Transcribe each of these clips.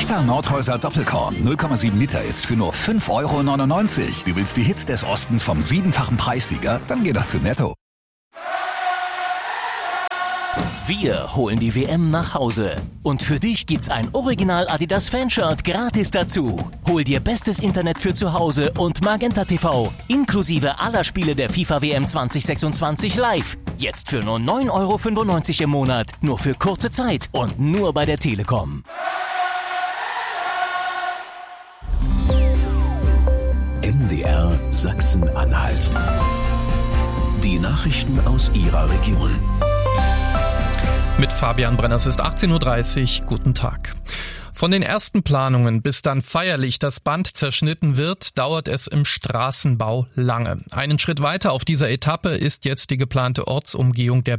Echter Nordhäuser Doppelkorn 0,7 Liter jetzt für nur 5,99 €. Du willst die Hits des Ostens vom 7-fachen Preissieger? Dann geh doch zu Netto. Wir holen die WM nach Hause. Und für dich gibt's ein Original Adidas Fanshirt gratis dazu. Hol dir bestes Internet für zu Hause und Magenta TV. Inklusive aller Spiele der FIFA WM 2026 live. Jetzt für nur 9,95 € im Monat. Nur für kurze Zeit und nur bei der Telekom. MDR Sachsen-Anhalt. Die Nachrichten aus Ihrer Region. Mit Fabian Brenner, es ist 18:30 Uhr. Guten Tag. Von den ersten Planungen bis dann feierlich das Band zerschnitten wird, dauert es im Straßenbau lange. Einen Schritt weiter auf dieser Etappe ist jetzt die geplante Ortsumgehung der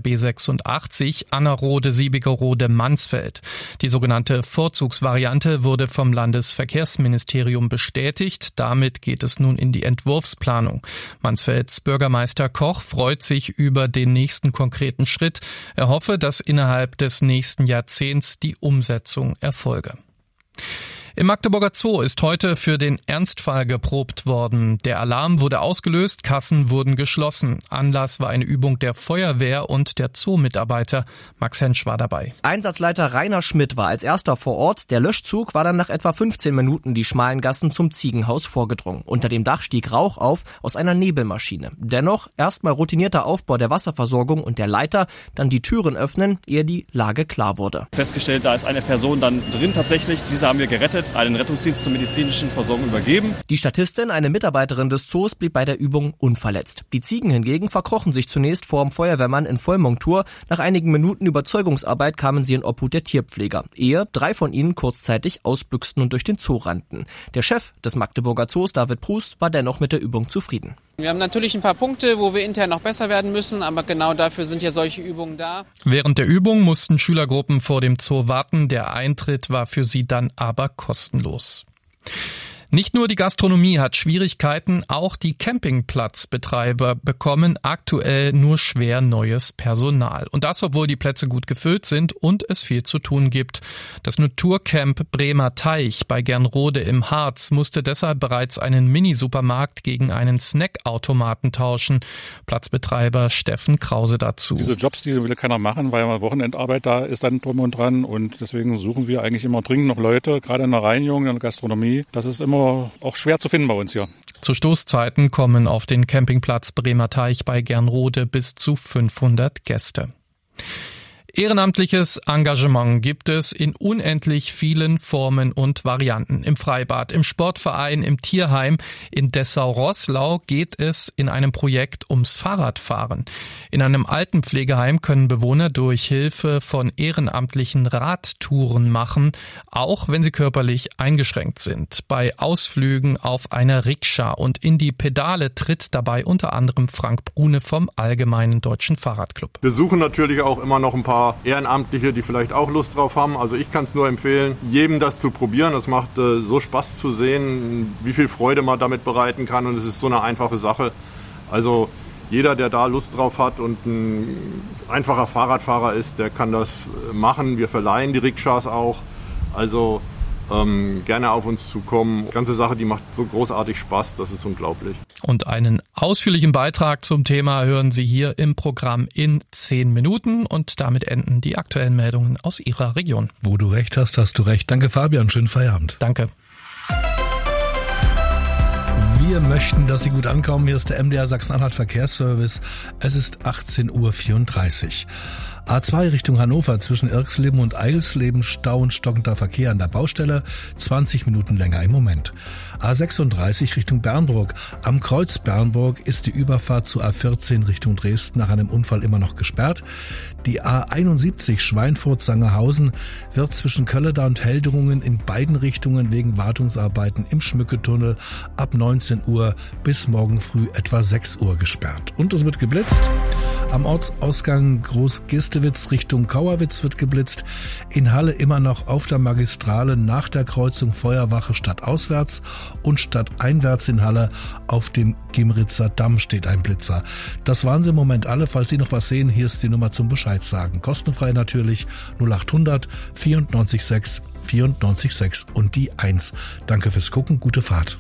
B86 Annerode-Siebigerode-Mansfeld. Die sogenannte Vorzugsvariante wurde vom Landesverkehrsministerium bestätigt. Damit geht es nun in die Entwurfsplanung. Mansfelds Bürgermeister Koch freut sich über den nächsten konkreten Schritt. Er hoffe, dass innerhalb des nächsten Jahrzehnts die Umsetzung erfolge. Im Magdeburger Zoo ist heute für den Ernstfall geprobt worden. Der Alarm wurde ausgelöst, Kassen wurden geschlossen. Anlass war eine Übung der Feuerwehr und der Zoo-Mitarbeiter. Max Hensch war dabei. Einsatzleiter Rainer Schmidt war als erster vor Ort. Der Löschzug war dann nach etwa 15 Minuten die schmalen Gassen zum Ziegenhaus vorgedrungen. Unter dem Dach stieg Rauch auf aus einer Nebelmaschine. Dennoch erstmal routinierter Aufbau der Wasserversorgung und der Leiter, dann die Türen öffnen, ehe die Lage klar wurde. Festgestellt, da ist eine Person dann drin tatsächlich. Diese haben wir gerettet, einen Rettungsdienst zur medizinischen Versorgung übergeben. Die Statistin, eine Mitarbeiterin des Zoos, blieb bei der Übung unverletzt. Die Ziegen hingegen verkrochen sich zunächst vor dem Feuerwehrmann in Vollmontur. Nach einigen Minuten Überzeugungsarbeit kamen sie in Obhut der Tierpfleger, ehe 3 von ihnen kurzzeitig ausbüchsten und durch den Zoo rannten. Der Chef des Magdeburger Zoos, David Prust, war dennoch mit der Übung zufrieden. Wir haben natürlich ein paar Punkte, wo wir intern noch besser werden müssen, aber genau dafür sind ja solche Übungen da. Während der Übung mussten Schülergruppen vor dem Zoo warten. Der Eintritt war für sie dann aber kostenlos. Nicht nur die Gastronomie hat Schwierigkeiten, auch die Campingplatzbetreiber bekommen aktuell nur schwer neues Personal. Und das, obwohl die Plätze gut gefüllt sind und es viel zu tun gibt. Das Naturcamp Bremer Teich bei Gernrode im Harz musste deshalb bereits einen Mini-Supermarkt gegen einen Snackautomaten tauschen. Platzbetreiber Steffen Krause dazu. Diese Jobs, die will keiner machen, weil Wochenendarbeit da ist dann drum und dran. Und deswegen suchen wir eigentlich immer dringend noch Leute, gerade in der Reinigung, in der Gastronomie. Das ist immer auch schwer zu finden bei uns hier. Zu Stoßzeiten kommen auf den Campingplatz Bremer Teich bei Gernrode bis zu 500 Gäste. Ehrenamtliches Engagement gibt es in unendlich vielen Formen und Varianten. Im Freibad, im Sportverein, im Tierheim. In Dessau-Roßlau geht es in einem Projekt ums Fahrradfahren. In einem Altenpflegeheim können Bewohner durch Hilfe von ehrenamtlichen Radtouren machen, auch wenn sie körperlich eingeschränkt sind. Bei Ausflügen auf einer Rikscha und in die Pedale tritt dabei unter anderem Frank Brune vom Allgemeinen Deutschen Fahrradclub. Wir suchen natürlich auch immer noch ein paar Ehrenamtliche, die vielleicht auch Lust drauf haben. Also ich kann es nur empfehlen, jedem das zu probieren. Es macht so Spaß zu sehen, wie viel Freude man damit bereiten kann, und es ist so eine einfache Sache. Also jeder, der da Lust drauf hat und ein einfacher Fahrradfahrer ist, der kann das machen. Wir verleihen die Rikschas auch. Also gerne auf uns zukommen. Die ganze Sache, die macht so großartig Spaß, das ist unglaublich. Und einen ausführlichen Beitrag zum Thema hören Sie hier im Programm in 10 Minuten. Und damit enden die aktuellen Meldungen aus Ihrer Region. Wo du recht hast, hast du recht. Danke Fabian, schönen Feierabend. Danke. Wir möchten, dass Sie gut ankommen. Hier ist der MDR Sachsen-Anhalt Verkehrsservice. Es ist 18:34 Uhr. A2 Richtung Hannover zwischen Irxleben und Eilsleben Stau und stockender Verkehr an der Baustelle, 20 Minuten länger im Moment. A36 Richtung Bernburg. Am Kreuz Bernburg ist die Überfahrt zu A14 Richtung Dresden nach einem Unfall immer noch gesperrt. Die A71 Schweinfurt-Sangerhausen wird zwischen Köllerda und Helderungen in beiden Richtungen wegen Wartungsarbeiten im Schmücketunnel ab 19 Uhr bis morgen früh etwa 6 Uhr gesperrt. Und es wird geblitzt. Am Ortsausgang Großgistewitz Richtung Kauerwitz wird geblitzt. In Halle immer noch auf der Magistrale nach der Kreuzung Feuerwache stadtauswärts und stadteinwärts in Halle auf dem Gimritzer Damm steht ein Blitzer. Das waren sie im Moment alle. Falls Sie noch was sehen, hier ist die Nummer zum Bescheid sagen. Kostenfrei natürlich 0800 94 6 94.6 und die 1. Danke fürs Gucken, gute Fahrt.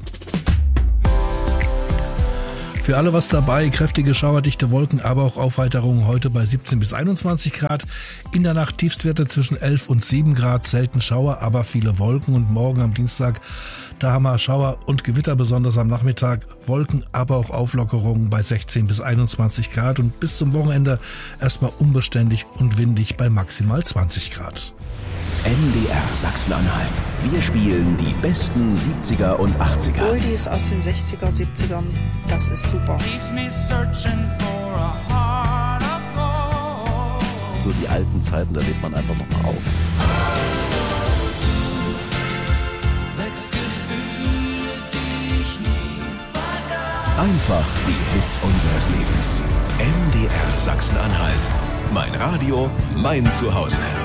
Für alle was dabei, kräftige schauerdichte Wolken, aber auch Aufheiterungen heute bei 17 bis 21 Grad. In der Nacht Tiefstwerte zwischen 11 und 7 Grad, selten Schauer, aber viele Wolken. Und morgen am Dienstag, da haben wir Schauer und Gewitter, besonders am Nachmittag. Wolken, aber auch Auflockerungen bei 16 bis 21 Grad. Und bis zum Wochenende erstmal unbeständig und windig bei maximal 20 Grad. MDR Sachsen-Anhalt. Wir spielen die besten 70er und 80er. Oldies aus den 60er, 70ern. Das ist super. So die alten Zeiten, da lebt man einfach nochmal auf. Einfach die Hits unseres Lebens. MDR Sachsen-Anhalt. Mein Radio, mein Zuhause.